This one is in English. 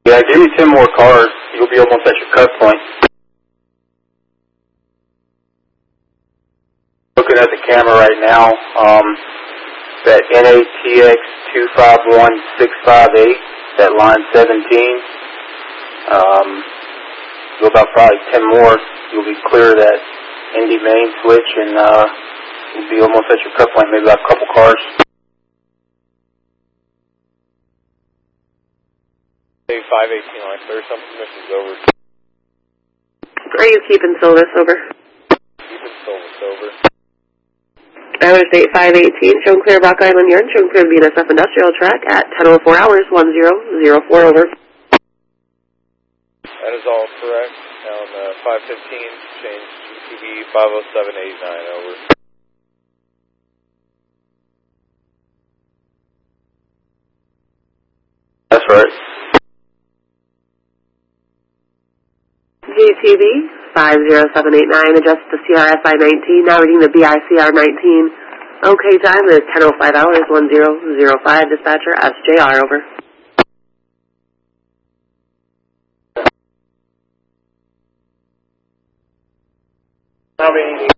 Yeah, give me 10 more cars. You'll be almost at your cut point. Looking at the camera right now, that NATX 251658, that line 17. Go about probably 10 more. You'll be clear of that Indy main switch, and you'll be almost at your cut point, maybe about a couple cars. Hey, 518 line clear, some permissions over. Are you keeping Silvis over? Keeping Silvis over. Iowa State 518, showing clear Rock Island Yard, showing clear BNSF Industrial Track at 10:04 hours, 1004 over. That is all correct. Now on 515, change GTB 50789 over. That's right. GTB 50789, adjust to CRSI 19, now reading the BICR 19. Okay, time is 10:05 hours, 1005, dispatcher SJR over. How many?